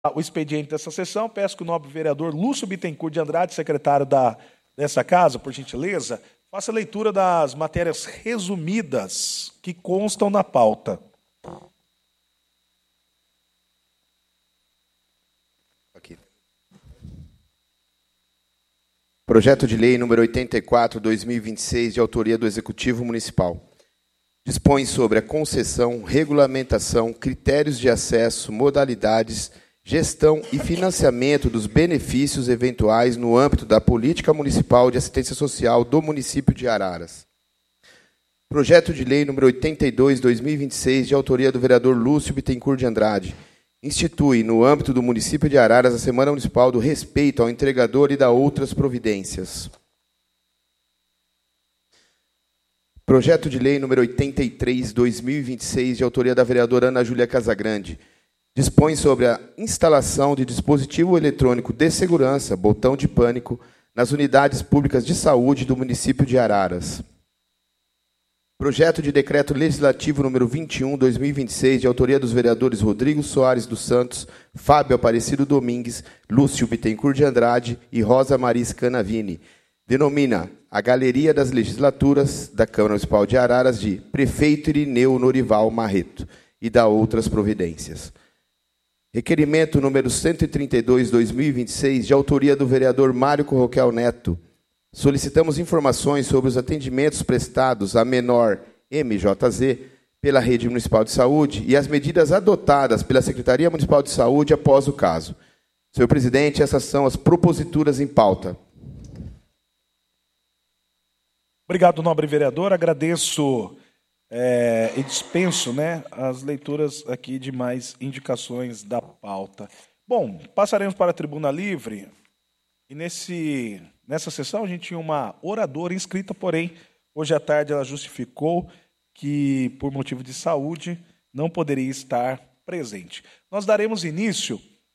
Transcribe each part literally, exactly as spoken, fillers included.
o expediente dessa sessão. Peço que o nobre vereador Lúcio Bittencourt de Andrade, secretário da, dessa casa, por gentileza, faça a leitura das matérias resumidas que constam na pauta. Aqui. Projeto de lei número oitenta e quatro, dois mil e vinte e seis, de autoria do Executivo Municipal. Dispõe sobre a concessão, regulamentação, critérios de acesso, modalidades, gestão e financiamento dos benefícios eventuais no âmbito da Política Municipal de Assistência Social do município de Araras. Projeto de lei número oitenta e dois, dois mil e vinte e seis, de autoria do vereador Lúcio Bittencourt de Andrade, institui, no âmbito do município de Araras, a Semana Municipal do Respeito ao Entregador e da outras providências. Projeto de lei número oitenta e três, dois mil e vinte e seis, de autoria da vereadora Ana Júlia Casagrande, dispõe sobre a instalação de dispositivo eletrônico de segurança, botão de pânico, nas unidades públicas de saúde do município de Araras. Projeto de decreto legislativo número vinte e um, dois mil e vinte e seis, de autoria dos vereadores Rodrigo Soares dos Santos, Fábio Aparecido Domingues, Lúcio Bittencourt de Andrade e Rosa Maris Canavini, denomina a Galeria das Legislaturas da Câmara Municipal de Araras de Prefeito Irineu Norival Marreto e da outras providências. Requerimento número cento e trinta e dois, dois mil e vinte e seis, de autoria do vereador Mário Corroquel Neto. Solicitamos informações sobre os atendimentos prestados a menor M J Z pela Rede Municipal de Saúde e as medidas adotadas pela Secretaria Municipal de Saúde após o caso. Senhor presidente, essas são as proposituras em pauta. Obrigado, nobre vereador. Agradeço é, e dispenso, né, as leituras aqui de mais indicações da pauta. Bom, passaremos para a tribuna livre. E nesse, nessa sessão a gente tinha uma oradora inscrita, porém, hoje à tarde ela justificou que, por motivo de saúde, não poderia estar presente. Nós daremos início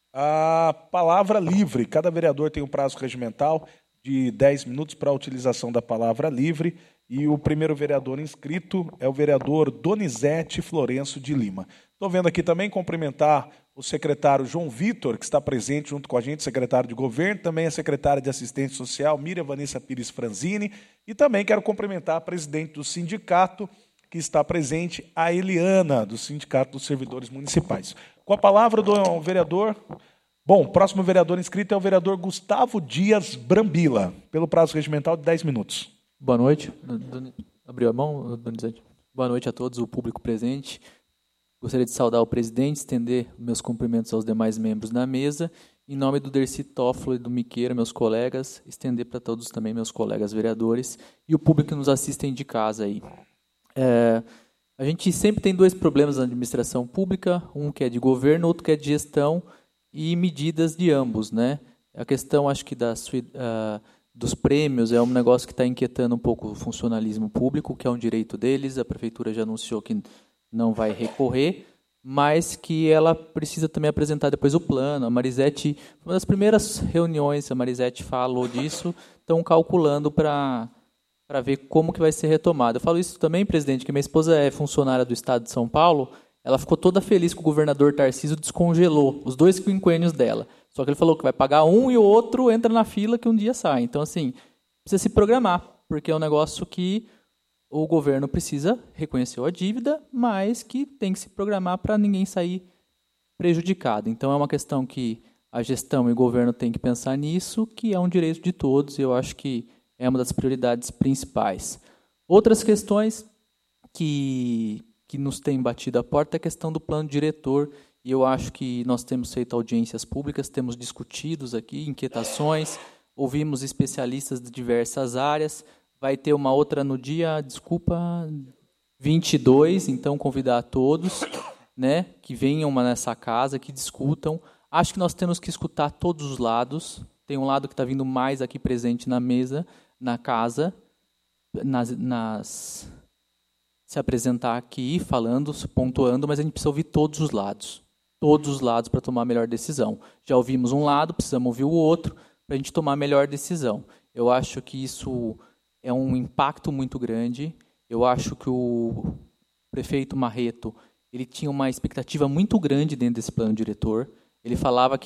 à palavra livre. Cada vereador tem um prazo regimental de dez minutos para a utilização da palavra livre, e o primeiro vereador inscrito é o vereador Donizete Florencio de Lima. Estou vendo aqui também cumprimentar o secretário João Vitor, que está presente junto com a gente, secretário de governo, também a secretária de assistência social, Miriam Vanessa Pires Franzini, e também quero cumprimentar a presidente do sindicato, que está presente, a Eliana, do Sindicato dos Servidores Municipais. Com a palavra do vereador... Bom, o próximo vereador inscrito é o vereador Gustavo Dias Brambila, pelo prazo regimental de dez minutos. Boa noite. Abriu a mão, Donizete. Boa noite a todos, o público presente. Gostaria de saudar o presidente, estender meus cumprimentos aos demais membros da mesa. Em nome do Dercy Toffolo e do Miqueira, meus colegas, estender para todos também meus colegas vereadores e o público que nos assistem de casa aí. É, a gente sempre tem dois problemas na administração pública, um que é de governo, outro que é de gestão, e medidas de ambos, né? A questão, acho que, das, uh, dos prêmios é um negócio que está inquietando um pouco o funcionalismo público, que é um direito deles. A prefeitura já anunciou que não vai recorrer, mas que ela precisa também apresentar depois o plano. A Marisete, uma das primeiras reuniões, a Marisete falou disso, estão calculando para para ver como que vai ser retomado. Eu falo isso também, presidente, que minha esposa é funcionária do Estado de São Paulo. Ela ficou toda feliz que o governador Tarcísio descongelou os dois quinquênios dela. Só que ele falou que vai pagar um e o outro entra na fila que um dia sai. Então, assim, precisa se programar, porque é um negócio que o governo precisa reconhecer a dívida, mas que tem que se programar para ninguém sair prejudicado. Então, é uma questão que a gestão e o governo têm que pensar nisso, que é um direito de todos, e eu acho que é uma das prioridades principais. Outras questões que... que nos tem batido a porta é a questão do plano diretor, e eu acho que nós temos feito audiências públicas, temos discutido aqui inquietações, ouvimos especialistas de diversas áreas, vai ter uma outra no dia, desculpa, vinte e dois, então convidar a todos, né, que venham nessa casa, que discutam. Acho que nós temos que escutar todos os lados, tem um lado que está vindo mais aqui presente na mesa, na casa, nas... nas se apresentar aqui, falando, pontuando, mas a gente precisa ouvir todos os lados. Todos os lados para tomar a melhor decisão. Já ouvimos um lado, precisamos ouvir o outro para a gente tomar a melhor decisão. Eu acho que isso é um impacto muito grande. Eu acho que o prefeito Marreto ele tinha uma expectativa muito grande dentro desse plano diretor. ele falava que